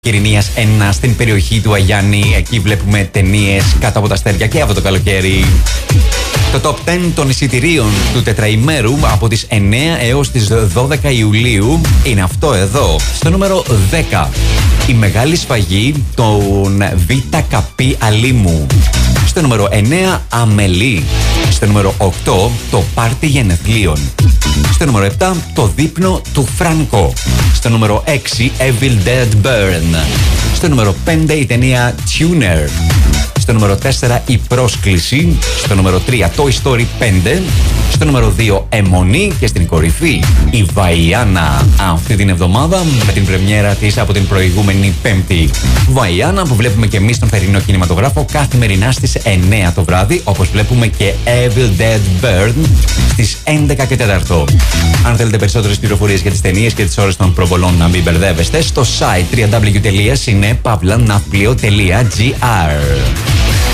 Κυρηνίας 1 στην περιοχή του Αγιάννη. Εκεί βλέπουμε ταινίες κάτω από τα αστέρια και αυτό το καλοκαίρι. Το top 10 των εισιτηρίων του τετραημέρου από τις 9 έως τις 12 Ιουλίου είναι αυτό εδώ. Στο νούμερο 10, η μεγάλη σφαγή των ΒΚ Αλήμου. Στο νούμερο 9, Αμελή. Στο νούμερο 8, το πάρτι γενεθλίων. Στο νούμερο 7, το δείπνο του Φράνκο. Στο νούμερο 6, Evil Dead Burn. Στο νούμερο 5, η ταινία Tuner. Στο νούμερο 4, η πρόσκληση. Στο νούμερο 3, Toy Story 5. Στο νούμερο 2, Αιμονή. Και στην κορυφή, η Βαϊάνα. Αυτή την εβδομάδα με την πρεμιέρα της από την προηγούμενη Πέμπτη. Βαϊάνα που βλέπουμε και εμείς στον θερινό κινηματογράφο καθημερινά στις 9 το βράδυ, όπως βλέπουμε και Evil Dead Bird στις 11 και 4. Αν θέλετε περισσότερες πληροφορίες για τις ταινίες και τις ώρες των προβολών, να μην μπερδεύεστε, στο site www.cinepavlanavplio.gr.